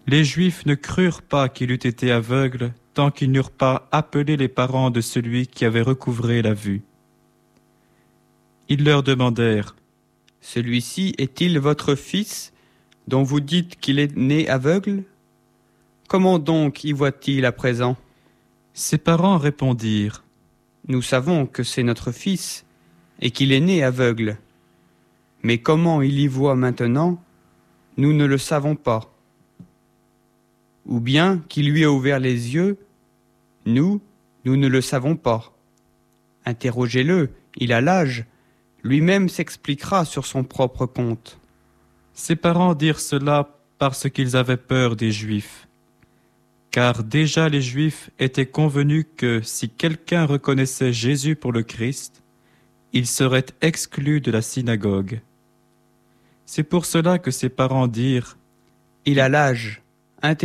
Les Juifs ne crurent pas qu'il eût été aveugle tant qu'ils n'eurent pas appelé les parents de celui qui avait recouvré la vue. Ils leur demandèrent : « Celui-ci est-il votre fils, dont vous dites qu'il est né aveugle ? Comment donc y voit-il à présent ? » Ses parents répondirent : « Nous savons que c'est notre fils, et qu'il est né aveugle. Mais comment il y voit maintenant, nous ne le savons pas. Ou bien qu'il lui a ouvert les yeux, nous ne le savons pas. Interrogez-le, il a l'âge, lui-même s'expliquera sur son propre compte. » Ses parents dirent cela parce qu'ils avaient peur des Juifs. Car déjà les Juifs étaient convenus que si quelqu'un reconnaissait Jésus pour le Christ, il serait exclu de la synagogue. C'est pour cela que ses parents dirent : « Il a l'âge, interrogez-le. »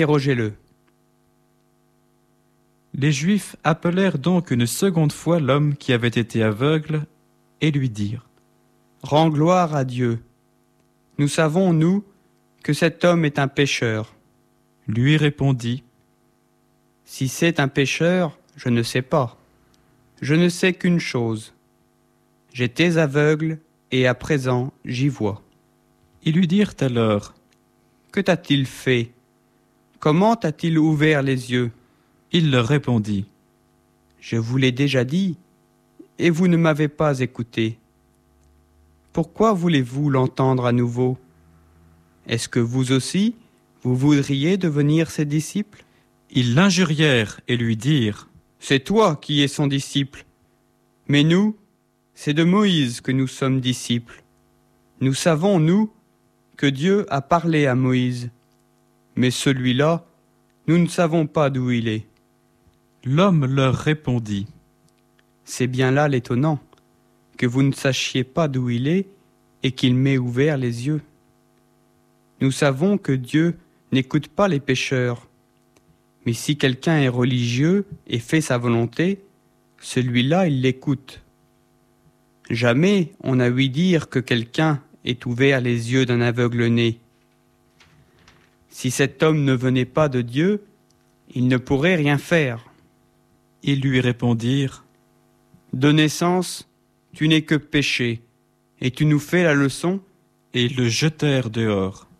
Les Juifs appelèrent donc une seconde fois l'homme qui avait été aveugle et lui dirent : « Rends gloire à Dieu. Nous savons, nous, que cet homme est un pécheur. » Lui répondit : « Si c'est un pécheur, je ne sais pas. Je ne sais qu'une chose. J'étais aveugle et à présent j'y vois. » Ils lui dirent alors : « Que t'a-t-il fait ? Comment t'a-t-il ouvert les yeux ?» Il leur répondit : « Je vous l'ai déjà dit, et vous ne m'avez pas écouté. Pourquoi voulez-vous l'entendre à nouveau ? Est-ce que vous aussi, vous voudriez devenir ses disciples ?» Ils l'injurièrent et lui dirent : « C'est toi qui es son disciple. Mais nous, c'est de Moïse que nous sommes disciples. Nous savons, nous, que Dieu a parlé à Moïse. Mais celui-là, nous ne savons pas d'où il est. » L'homme leur répondit : « C'est bien là l'étonnant, que vous ne sachiez pas d'où il est et qu'il m'ait ouvert les yeux. Nous savons que Dieu n'écoute pas les pécheurs. Mais si quelqu'un est religieux et fait sa volonté, celui-là, il l'écoute. Jamais on n'a ouï dire que quelqu'un ait ouvert les yeux d'un aveugle-né. Si cet homme ne venait pas de Dieu, il ne pourrait rien faire. » Ils lui répondirent : « De naissance, tu n'es que péché, et tu nous fais la leçon ?» Et ils le jetèrent dehors.